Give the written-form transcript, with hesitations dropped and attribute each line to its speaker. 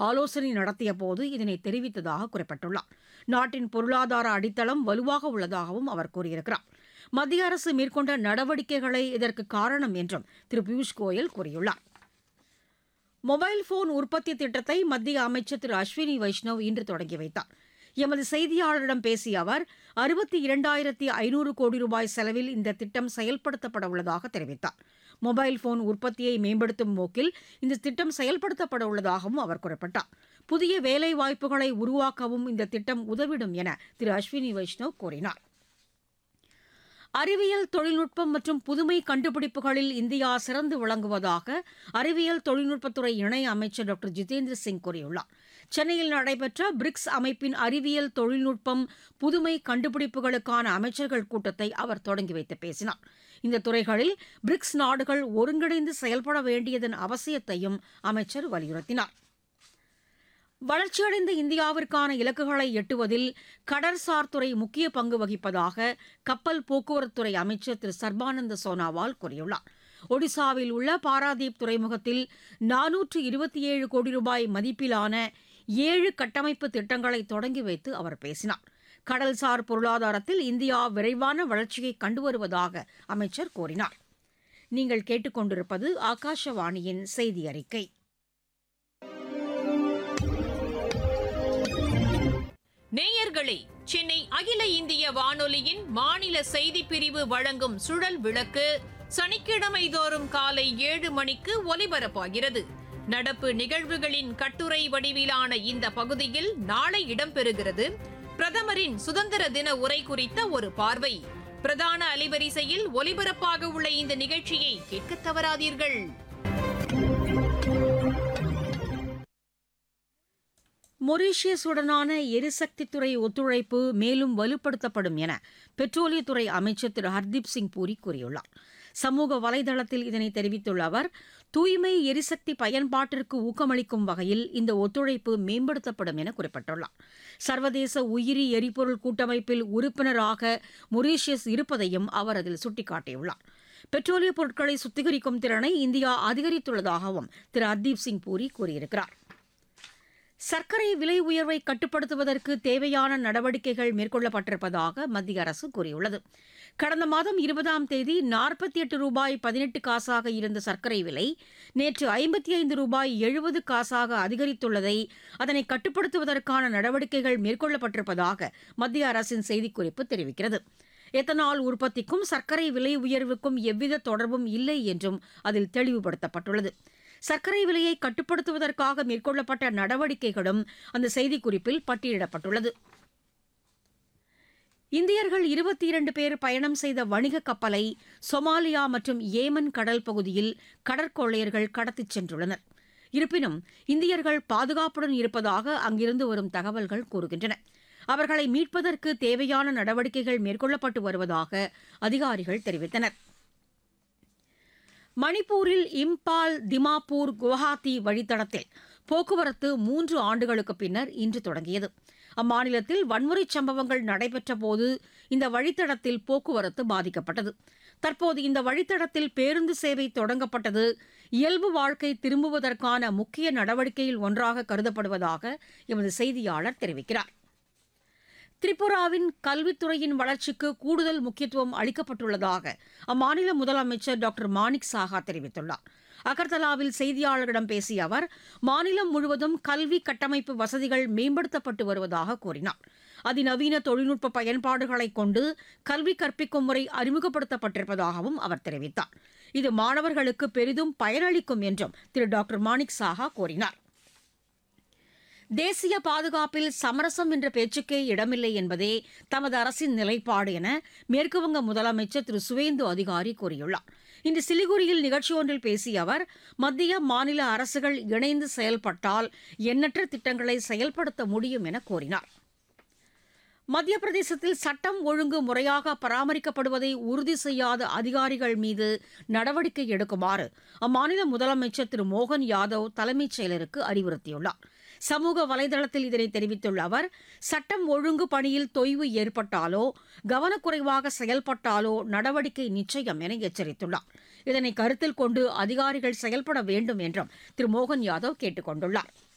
Speaker 1: ஆலோசனை நடத்திய போது இதனை தெரிவித்ததாக குறிப்பிட்டுள்ளார். நாட்டின் பொருளாதார அடித்தளம் வலுவாக உள்ளதாகவும் அவர் கூறியிருக்கிறார். மத்திய அரசு மேற்கொண்ட நடவடிக்கைகளே இதற்கு காரணம் என்றும் திரு பியூஷ் கோயல் கூறியுள்ளார். மொபைல் போன் உற்பத்தி திட்டத்தை மத்திய அமைச்சர் திரு அஸ்வினி வைஷ்ணவ் இன்று தொடங்கி வைத்தார். எமது செய்தியாளரிடம் பேசிய அவர் 62,500 கோடி ரூபாய் செலவில் இந்த திட்டம் செயல்படுத்தப்பட உள்ளதாக தெரிவித்தார். மொபைல் போன் உற்பத்தியை மேம்படுத்தும் நோக்கில் இந்த திட்டம் செயல்படுத்தப்பட உள்ளதாகவும் அவர் குறிப்பிட்டார். புதிய வேலைவாய்ப்புகளை உருவாக்கவும் இந்த திட்டம் உதவிடும் என திரு அஸ்வினி வைஷ்ணவ் கூறினார். அறிவியல் தொழில்நுட்பம் மற்றும் புதுமை கண்டுபிடிப்புகளில் இந்தியா சிறந்து விளங்குவதாக அறிவியல் தொழில்நுட்பத்துறை இணை அமைச்சர் டாக்டர் ஜிதேந்திர சிங் கூறியுள்ளார். சென்னையில் நடைபெற்ற பிரிக்ஸ் அமைப்பின் அறிவியல் தொழில்நுட்பம் புதுமை கண்டுபிடிப்புகளுக்கான அமைச்சர்கள் கூட்டத்தை அவர் தொடங்கி வைத்து பேசினார். இந்த துறைகளில் பிரிக்ஸ் நாடுகள் ஒருங்கிணைந்து செயல்பட வேண்டியதன் அவசியத்தையும் அமைச்சர் வலியுறுத்தினார். வளர்ச்சியடைந்த இந்தியாவிற்கான இலக்குகளை எட்டுவதில் கடற்சார் துறை முக்கிய பங்கு வகிப்பதாக கப்பல் போக்குவரத்துறை அமைச்சர் திரு சர்பானந்த சோனாவால் கூறியுள்ளார். ஒடிசாவில் உள்ள பாராதீப் துறைமுகத்தில் 427 கோடி ரூபாய் மதிப்பிலான 7 கட்டமைப்பு திட்டங்களை தொடங்கி வைத்து அவர் பேசினார். கடல்சார் பொருளாதாரத்தில் இந்தியா விரைவான வளர்ச்சியை கண்டு வருவதாக அமைச்சர் கூறினார். நீங்கள் கேட்டுக்கொண்டிருப்பது ஆகாஷவாணியின் செய்தி அறிக்கை.
Speaker 2: நேயர்களே, சென்னை அகில இந்திய வானொலியின் மாநில செய்திப் பிரிவு வழங்கும் சுழல் விளக்கு சனிக்கிழமை தோறும் காலை 7 மணிக்கு ஒலிபரப்பாகிறது. நடப்பு நிகழ்வுகளின் கட்டுரை வடிவிலான இந்த பகுதியில் நாளை இடம்பெறுகிறது. பிரதமரின் சுதந்திர தின உரை குறித்த ஒரு பார்வை. பிரதான அலைவரிசையில் ஒலிபரப்பாக உள்ள இந்த நிகழ்ச்சியை கேட்க தவறாதீர்கள்.
Speaker 1: மொரீஷியஸுடனான எரிசக்தித்துறை ஒத்துழைப்பு மேலும் வலுப்படுத்தப்படும் என பெட்ரோலியத்துறை அமைச்சர் திரு ஹர்தீப் சிங் பூரி கூறியுள்ளார். சமூக வலைதளத்தில் இதனை தெரிவித்துள்ள அவர், தூய்மை எரிசக்தி பயன்பாட்டிற்கு ஊக்கமளிக்கும் வகையில் இந்த ஒத்துழைப்பு மேம்படுத்தப்படும் என குறிப்பிட்டுள்ளார். சர்வதேச உயிரி எரிபொருள் கூட்டமைப்பில் உறுப்பினராக மொரீஷியஸ் இருப்பதையும் அவர் அதில் சுட்டிக்காட்டியுள்ளார். பெட்ரோலிய பொருட்களை சுத்திகரிக்கும் திறனை இந்தியா அதிகரித்துள்ளதாகவும் திரு ஹர்தீப் சிங் பூரி கூறியிருக்கிறார். சர்க்கரை விலை உயர்வை கட்டுப்படுத்துவதற்கு தேவையான நடவடிக்கைகள் மேற்கொள்ளப்பட்டிருப்பதாக மத்திய அரசு கூறியுள்ளது. கடந்த மாதம் 20ஆம் தேதி 48 ரூபாய் 18 காசாக இருந்த சர்க்கரை விலை நேற்று 55 ரூபாய் 70 காசாக அதிகரித்துள்ளதை அதனை கட்டுப்படுத்துவதற்கான நடவடிக்கைகள் மேற்கொள்ளப்பட்டிருப்பதாக மத்திய அரசின் செய்திக்குறிப்பு தெரிவிக்கிறது. எத்தனால் உற்பத்திக்கும் சர்க்கரை விலை உயர்வுக்கும் எவ்வித தொடர்பும் இல்லை என்றும் அதில் தெளிவுபடுத்தப்பட்டுள்ளது. சர்க்கரை விலையை கட்டுப்படுத்துவதற்காக மேற்கொள்ளப்பட்ட நடவடிக்கைகளும் அந்த செய்திக்குறிப்பில் பட்டியலிடப்பட்டுள்ளது. இந்தியர்கள் 22 பேர் பயணம் செய்த வணிக கப்பலை சொமாலியா மற்றும் ஏமன் கடல் பகுதியில் கடற்கொள்ளையர்கள் கடத்திச் சென்றுள்ளனர். இருப்பினும் இந்தியர்கள் பாதுகாப்புடன் இருப்பதாக அங்கிருந்து வரும் தகவல்கள் கூறுகின்றன. அவர்களை மீட்பதற்கு தேவையான நடவடிக்கைகள் மேற்கொள்ளப்பட்டு வருவதாக அதிகாரிகள் தெரிவித்தனர். மணிப்பூரில் இம்பால், திமாப்பூர், குவஹாத்தி வழித்தடத்தில் போக்குவரத்து 3 ஆண்டுகளுக்கு பின்னர் இன்று தொடங்கியது. அம்மாநிலத்தில் வன்முறைச் சம்பவங்கள் நடைபெற்றபோது இந்த வழித்தடத்தில் போக்குவரத்து பாதிக்கப்பட்டது. தற்போது இந்த வழித்தடத்தில் பேருந்து சேவை தொடங்கப்பட்டது இயல்பு வாழ்க்கை திரும்புவதற்கான முக்கிய நடவடிக்கையில் ஒன்றாக கருதப்படுவதாக எமது செய்தியாளர் தெரிவிக்கிறார். திரிபுராவின் கல்வித்துறையின் வளர்ச்சிக்கு கூடுதல் முக்கியத்துவம் அளிக்கப்பட்டுள்ளதாக அம்மாநில முதலமைச்சர் டாக்டர் மாணிக் சாஹா தெரிவித்துள்ளார். அகர்தலாவில் செய்தியாளர்களிடம் பேசிய அவர், மாநிலம் முழுவதும் கல்வி கட்டமைப்பு வசதிகள் மேம்படுத்தப்பட்டு வருவதாக கூறினார். அதிநவீன தொழில்நுட்ப பயன்பாடுகளை கொண்டு கல்வி கற்பிக்கும் முறை அறிமுகப்படுத்தப்பட்டிருப்பதாகவும் அவர் தெரிவித்தார். இது மாணவர்களுக்கு பெரிதும் பயனளிக்கும் என்றும் திரு டாக்டர் மாணிக் சாஹா கூறினார். தேசிய பாதுகாப்பில் சமரசம் என்ற பேச்சுக்கே இடமில்லை என்பதே தமது அரசின் நிலைப்பாடு என மேற்குவங்க முதலமைச்சர் திரு சுவேந்து அதிகாரி கூறியுள்ளார். இன்று சிலிகுரியில் நிகழ்ச்சி ஒன்றில் பேசிய அவர், மத்திய மாநில அரசுகள் இணைந்து செயல்பட்டால் எண்ணற்ற திட்டங்களை செயல்படுத்த முடியும் என கூறினார். மத்திய பிரதேசத்தில் சட்டம் ஒழுங்கு முறையாக பராமரிக்கப்படுவதை உறுதி செய்யாத அதிகாரிகள் மீது நடவடிக்கை எடுக்குமாறு அம்மாநில முதலமைச்சர் திரு மோகன் யாதவ் தலைமைச் செயலருக்கு அறிவுறுத்தியுள்ளார். சமூக வலைதளத்தில் இதனை தெரிவித்துள்ள அவர், சட்டம் ஒழுங்கு பணியில் தொய்வு ஏற்பட்டாலோ கவனக்குறைவாக செயல்பட்டாலோ நடவடிக்கை நிச்சயம் என எச்சரித்துள்ளார். இதனை கருத்தில் கொண்டு அதிகாரிகள் செயல்பட வேண்டும் என்றும் திரு மோகன் யாதவ் கேட்டுக் கொண்டுள்ளார்.